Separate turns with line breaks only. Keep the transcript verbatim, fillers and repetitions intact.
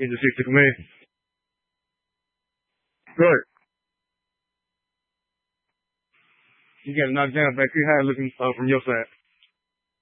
Kansas City for me. Good. You got knocked down back too high looking uh, from your side.